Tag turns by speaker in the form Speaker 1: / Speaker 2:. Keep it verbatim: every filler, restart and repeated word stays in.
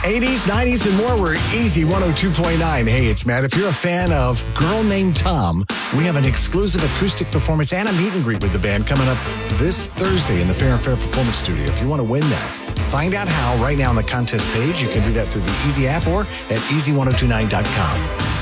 Speaker 1: eighties, nineties, and more. We're Easy one oh two point nine. Hey, it's Matt. If you're a fan of Girl Named Tom, we have an exclusive acoustic performance and a meet and greet with the band coming up this Thursday in the Fair and Fair Performance Studio. If you want to win that, find out how right now on the contest page. You can do that through the Easy app or at easy ten twenty-nine dot com.